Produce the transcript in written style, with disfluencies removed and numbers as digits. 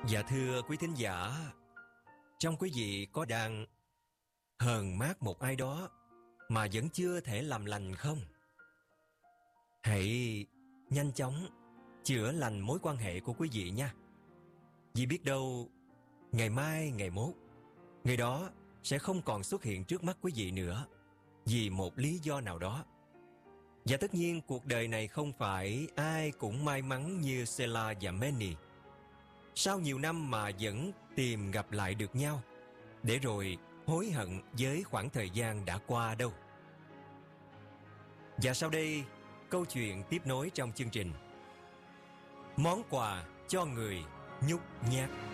Dạ thưa quý thính giả, trong quý vị có đang hờn mát một ai đó mà vẫn chưa thể làm lành không? Hãy nhanh chóng chữa lành mối quan hệ của quý vị nha. Vì biết đâu ngày mai, ngày mốt, người đó sẽ không còn xuất hiện trước mắt quý vị nữa vì một lý do nào đó. Và tất nhiên cuộc đời này không phải ai cũng may mắn như Sela và Manny. Sau nhiều năm mà vẫn tìm gặp lại được nhau, để rồi hối hận với khoảng thời gian đã qua đâu. Và sau đây, câu chuyện tiếp nối trong chương trình Món quà cho người nhút nhát.